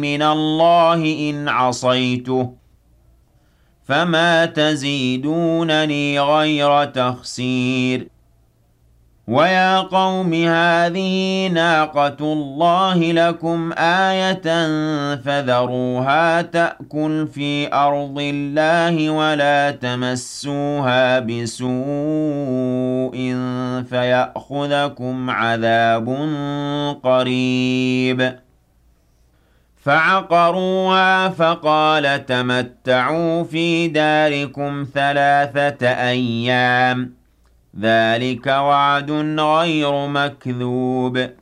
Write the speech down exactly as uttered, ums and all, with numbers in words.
مِّنَ اللَّهِ إِنْ عَصَيْتُهُ فَمَا تَزِيدُونَنِي غَيْرَ تَخْسِيرٍ وَيَا قَوْمِ هَٰذِهِ نَاقَةُ اللَّهِ لَكُمْ آيَةً فَذَرُوهَا تَأْكُلْ فِي أَرْضِ اللَّهِ وَلَا تَمَسُّوهَا بِسُوءٍ فَيَأْخُذَكُمْ عَذَابٌ قَرِيبٌ فَعَقَرُوهَا فَقَالَ تَمَتَّعُوا فِي دَارِكُمْ ثَلَاثَةَ أَيَّامٍ ۚ ذَٰلِكَ وَعْدٌ غَيْرُ مَكْذُوبٍ